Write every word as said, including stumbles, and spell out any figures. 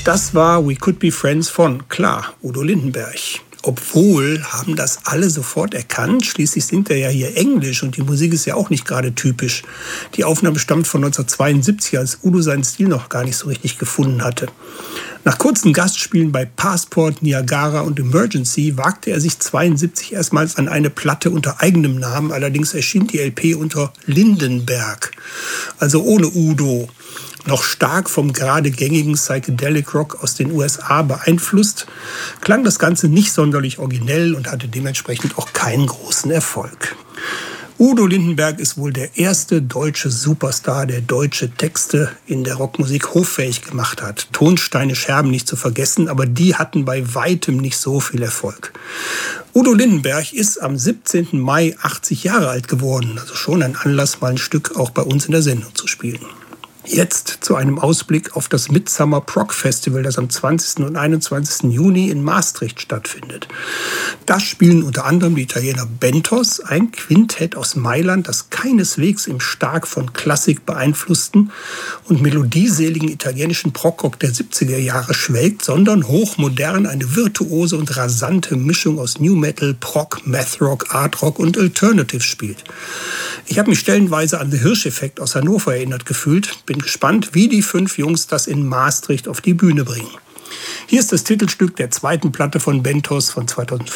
Das war We Could Be Friends von, klar, Udo Lindenberg. Obwohl, haben das alle sofort erkannt. Schließlich singt er ja hier Englisch und die Musik ist ja auch nicht gerade typisch. Die Aufnahme stammt von neunzehnhundertzweiundsiebzig, als Udo seinen Stil noch gar nicht so richtig gefunden hatte. Nach kurzen Gastspielen bei Passport, Niagara und Emergency wagte er sich zweiundsiebzig erstmals an eine Platte unter eigenem Namen. Allerdings erschien die L P unter Lindenberg, also ohne Udo. Noch stark vom gerade gängigen Psychedelic Rock aus den U S A beeinflusst, klang das Ganze nicht sonderlich originell und hatte dementsprechend auch keinen großen Erfolg. Udo Lindenberg ist wohl der erste deutsche Superstar, der deutsche Texte in der Rockmusik hoffähig gemacht hat. Tonsteine Scherben nicht zu vergessen, aber die hatten bei weitem nicht so viel Erfolg. Udo Lindenberg ist am siebzehnten Mai achtzig Jahre alt geworden, also schon ein Anlass, mal ein Stück auch bei uns in der Sendung zu spielen. Jetzt zu einem Ausblick auf das Midsummer Prog Festival, das am zwanzigsten und einundzwanzigsten Juni in Maastricht stattfindet. Da spielen unter anderem die Italiener Bentos, ein Quintett aus Mailand, das keineswegs im stark von Klassik beeinflussten und melodieseligen italienischen Prog-Rock der siebziger Jahre schwelgt, sondern hochmodern eine virtuose und rasante Mischung aus New Metal, Prog, Math Rock, Art Rock und Alternative spielt. Ich habe mich stellenweise an The Hirsch-Effekt aus Hannover erinnert gefühlt, bin gespannt, wie die fünf Jungs das in Maastricht auf die Bühne bringen. Hier ist das Titelstück der zweiten Platte von Bentos von zweitausendfünf.